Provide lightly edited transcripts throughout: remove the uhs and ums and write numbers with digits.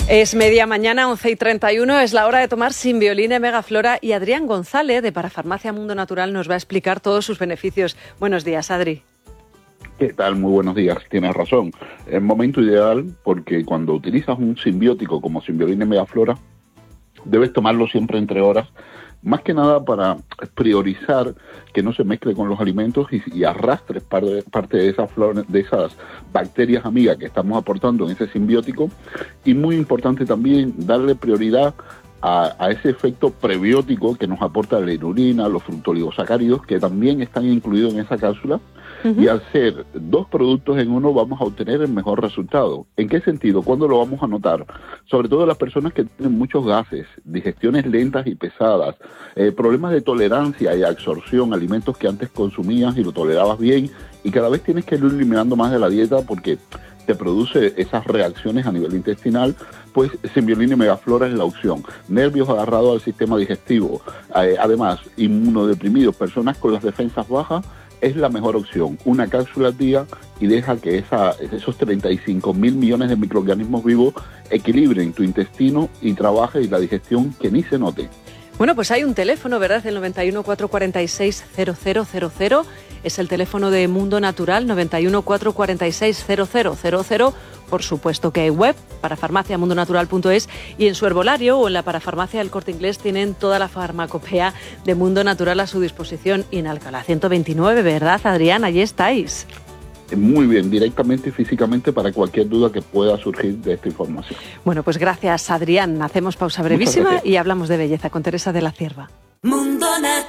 Es media mañana, 11:31, es la hora de tomar Simbioline Megaflora y Adrián González de Parafarmacia Mundo Natural nos va a explicar todos sus beneficios. Buenos días, Adri. ¿Qué tal? Muy buenos días. Tienes razón. Es momento ideal porque cuando utilizas un simbiótico como Simbioline Megaflora, debes tomarlo siempre entre horas, más que nada para priorizar que no se mezcle con los alimentos y arrastres parte de esas flores, de esas bacterias amigas que estamos aportando en ese simbiótico. Y muy importante también darle prioridad a ese efecto prebiótico que nos aporta la inulina, los fructooligosacáridos, que también están incluidos en esa cápsula. Uh-huh. Y al ser dos productos en uno vamos a obtener el mejor resultado. ¿En qué sentido? ¿Cuándo lo vamos a notar? Sobre todo las personas que tienen muchos gases, digestiones lentas y pesadas, problemas de tolerancia y absorción, alimentos que antes consumías y lo tolerabas bien y cada vez tienes que ir eliminando más de la dieta porque te produce esas reacciones a nivel intestinal, pues Simbioline Megaflora es la opción. Nervios agarrados al sistema digestivo, además inmunodeprimidos, personas con las defensas bajas, es la mejor opción. Una cápsula al día y deja que esos 35.000 millones de microorganismos vivos equilibren tu intestino y trabaje y la digestión que ni se note. Bueno, pues hay un teléfono, ¿verdad? El 91 446 0000. Es el teléfono de Mundo Natural, 91 446 0000. Por supuesto que hay web, parafarmaciamundonatural.es, y en su herbolario o en la parafarmacia del Corte Inglés tienen toda la farmacopea de Mundo Natural a su disposición. Y en Alcalá 129, ¿verdad, Adrián? Allí estáis. Muy bien, directamente y físicamente para cualquier duda que pueda surgir de esta información. Bueno, pues gracias, Adrián. Hacemos pausa brevísima y hablamos de belleza con Teresa de la Cierva. Mundo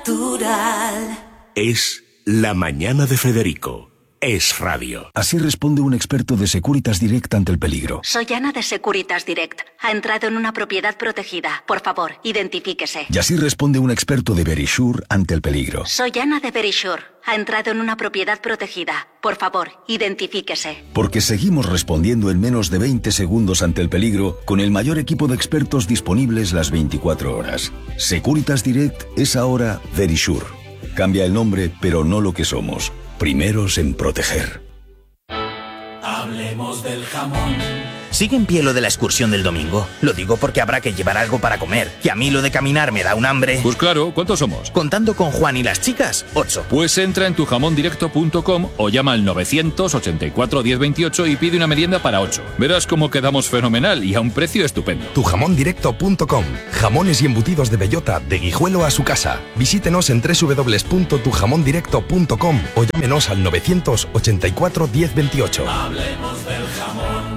Natural. Es la mañana de Federico. Es radio. Así responde un experto de Securitas Direct ante el peligro. Soy Ana de Securitas Direct. Ha entrado en una propiedad protegida. Por favor, identifíquese. Y así responde un experto de Verisure ante el peligro. Soy Ana de Verisure. Ha entrado en una propiedad protegida. Por favor, identifíquese. Porque seguimos respondiendo en menos de 20 segundos ante el peligro con el mayor equipo de expertos disponibles las 24 horas. Securitas Direct es ahora Verisure. Cambia el nombre, pero no lo que somos. Primeros en proteger. Hablemos del jamón. ¿Sigue en pie lo de la excursión del domingo? Lo digo porque habrá que llevar algo para comer. Que a mí lo de caminar me da un hambre. Pues claro, ¿cuántos somos? Contando con Juan y las chicas, 8. Pues entra en tujamondirecto.com o llama al 984 1028 y pide una merienda para 8. Verás cómo quedamos fenomenal y a un precio estupendo. Tujamondirecto.com. Jamones y embutidos de bellota, de Guijuelo a su casa. Visítenos en www.tujamondirecto.com o llámenos al 984 1028. Hablemos del jamón.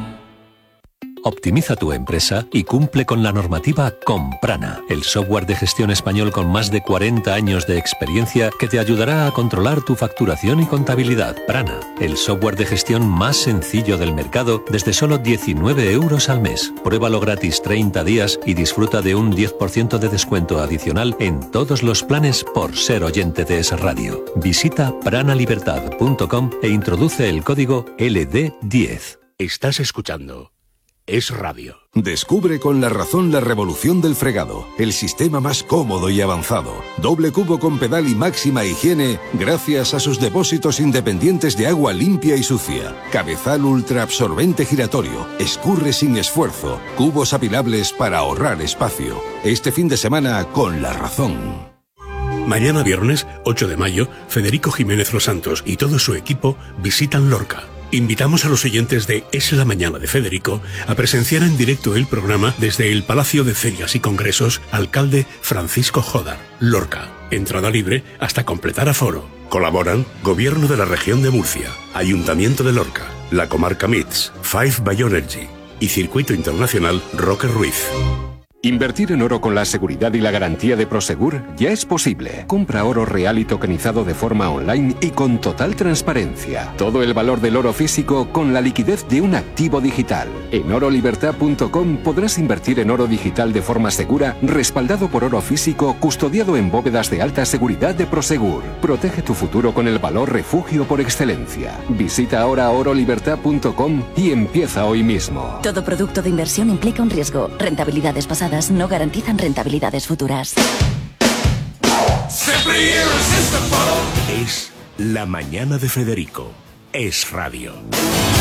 Optimiza tu empresa y cumple con la normativa con Prana, el software de gestión español con más de 40 años de experiencia que te ayudará a controlar tu facturación y contabilidad. Prana, el software de gestión más sencillo del mercado desde solo 19 euros al mes. Pruébalo gratis 30 días y disfruta de un 10% de descuento adicional en todos los planes por ser oyente de Es Radio. Visita pranalibertad.com e introduce el código LD10. Estás escuchando Es Radio. Descubre con La Razón la revolución del fregado, el sistema más cómodo y avanzado. Doble cubo con pedal y máxima higiene gracias a sus depósitos independientes de agua limpia y sucia. Cabezal ultra absorbente giratorio, escurre sin esfuerzo, cubos apilables para ahorrar espacio. Este fin de semana con La Razón. Mañana viernes, 8 de mayo, Federico Jiménez Los Santos y todo su equipo visitan Lorca. Invitamos a los oyentes de Es la Mañana de Federico a presenciar en directo el programa desde el Palacio de Ferias y Congresos Alcalde Francisco Jodar, Lorca. Entrada libre hasta completar aforo. Colaboran Gobierno de la Región de Murcia, Ayuntamiento de Lorca, la Comarca MITS, Five Bioenergy y Circuito Internacional Roque Ruiz. Invertir en oro con la seguridad y la garantía de Prosegur ya es posible. Compra oro real y tokenizado de forma online y con total transparencia. Todo el valor del oro físico con la liquidez de un activo digital. En orolibertad.com podrás invertir en oro digital de forma segura, respaldado por oro físico, custodiado en bóvedas de alta seguridad de Prosegur. Protege tu futuro con el valor refugio por excelencia. Visita ahora orolibertad.com y empieza hoy mismo. Todo producto de inversión implica un riesgo. Rentabilidades pasadas no garantizan rentabilidades futuras. Es la mañana de Federico. Es Radio.